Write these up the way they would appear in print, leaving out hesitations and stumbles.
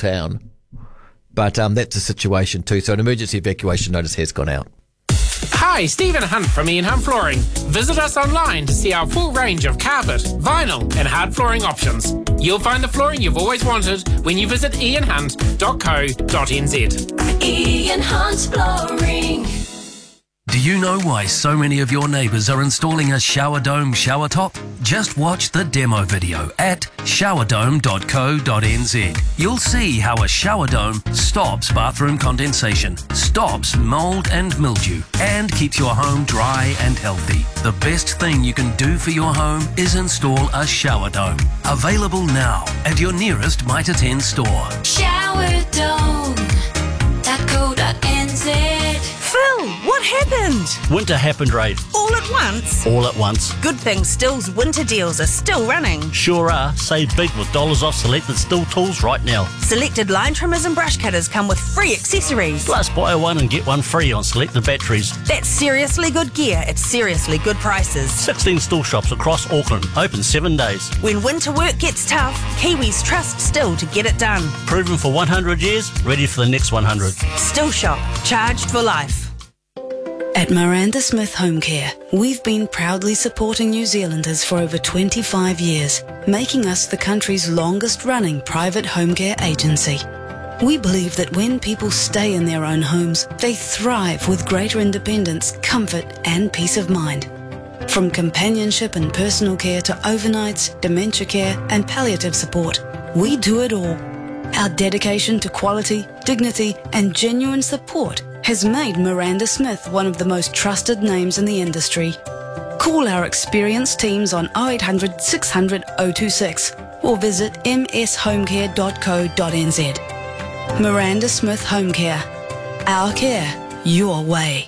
town. But that's a situation too. So an emergency evacuation notice has gone out. Hi, Stephen Hunt from Ian Hunt Flooring. Visit us online to see our full range of carpet, vinyl and hard flooring options. You'll find the flooring you've always wanted when you visit ianhunt.co.nz. Ian Hunt Flooring. Do you know why so many of your neighbours are installing a shower dome shower top? Just watch the demo video at showerdome.co.nz. You'll see how a shower dome stops bathroom condensation, stops mould and mildew, and keeps your home dry and healthy. The best thing you can do for your home is install a shower dome. Available now at your nearest Mitre 10 store. Showerdome.co.nz. Phil, what happened? Winter happened, Rafe. All at once? All at once. Good thing Still's winter deals are still running. Sure are. Save big with dollars off selected Still tools right now. Selected line trimmers and brush cutters come with free accessories. Plus buy one and get one free on selected batteries. That's seriously good gear at seriously good prices. 16 Still shops across Auckland. Open 7 days. When winter work gets tough, Kiwis trust Still to get it done. Proven for 100 years, ready for the next 100. Still Shop. Charged for life. At Miranda Smith Home Care, we've been proudly supporting New Zealanders for over 25 years, making us the country's longest-running private home care agency. We believe that when people stay in their own homes, they thrive with greater independence, comfort and peace of mind. From companionship and personal care to overnights, dementia care and palliative support, we do it all. Our dedication to quality, dignity and genuine support has made Miranda Smith one of the most trusted names in the industry. Call our experienced teams on 0800 600 026 or visit mshomecare.co.nz. Miranda Smith Home Care. Our care, your way.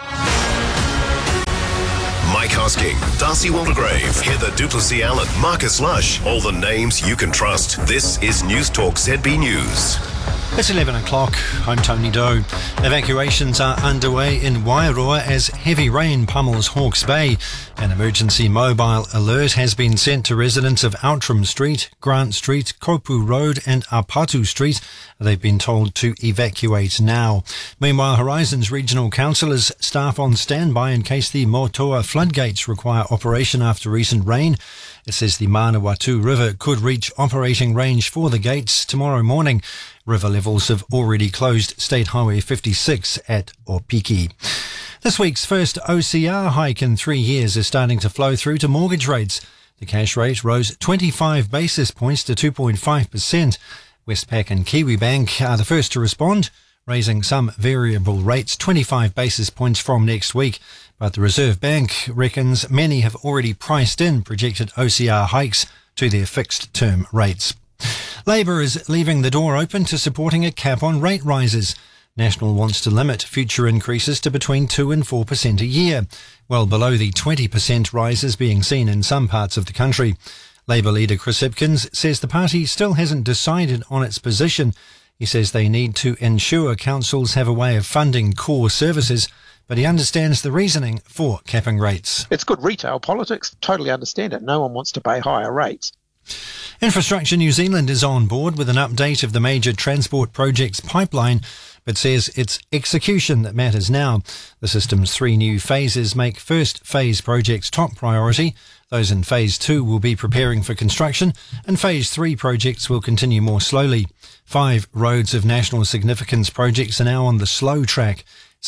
Mike Hosking, Darcy Waldegrave, Heather Duplessis-Allen, Marcus Lush. All the names you can trust. This is News Talk ZB News. It's 11 o'clock. I'm Tony Doe. Evacuations are underway in Wairoa as heavy rain pummels Hawke's Bay. An emergency mobile alert has been sent to residents of Outram Street, Grant Street, Kopu Road and Apatu Street. They've been told to evacuate now. Meanwhile, Horizons Regional Councillors staff on standby in case the Motoa floodgates require operation after recent rain. It says the Manawatu River could reach operating range for the gates tomorrow morning. River levels have already closed State Highway 56 at Opiki. This week's first OCR hike in 3 years is starting to flow through to mortgage rates. The cash rate rose 25 basis points to 2.5%. Westpac and Kiwibank are the first to respond, raising some variable rates 25 basis points from next week. But the Reserve Bank reckons many have already priced in projected OCR hikes to their fixed term rates. Labor is leaving the door open to supporting a cap on rate rises. National wants to limit future increases to between 2 and 4% a year, well below the 20% rises being seen in some parts of the country. Labor leader Chris Hipkins says the party still hasn't decided on its position. He says they need to ensure councils have a way of funding core services, but he understands the reasoning for capping rates. It's good retail politics. Totally understand it. No one wants to pay higher rates. Infrastructure New Zealand is on board with an update of the major transport projects pipeline, but says it's execution that matters now. The system's 3 new phases make first phase projects top priority. Those in phase 2 will be preparing for construction, and phase 3 projects will continue more slowly. 5 roads of national significance projects are now on the slow track.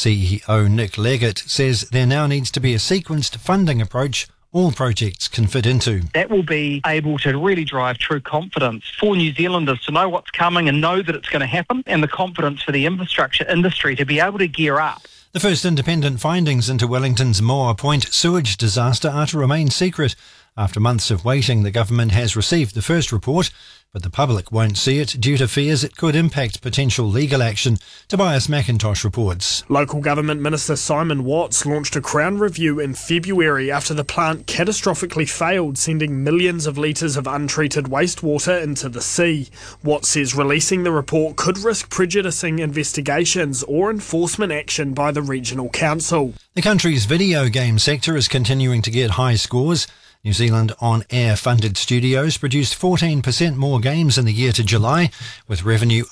CEO Nick Leggett says there now needs to be a sequenced funding approach all projects can fit into. That will be able to really drive true confidence for New Zealanders to know what's coming and know that it's going to happen, and the confidence for the infrastructure industry to be able to gear up. The first independent findings into Wellington's Moa Point sewage disaster are to remain secret. After months of waiting, the government has received the first report, but the public won't see it due to fears it could impact potential legal action. Tobias McIntosh reports. Local Government Minister Simon Watts launched a Crown review in February after the plant catastrophically failed, sending millions of litres of untreated wastewater into the sea. Watts says releasing the report could risk prejudicing investigations or enforcement action by the regional council. The country's video game sector is continuing to get high scores. New Zealand On Air funded studios produced 14% more games in the year to July, with revenue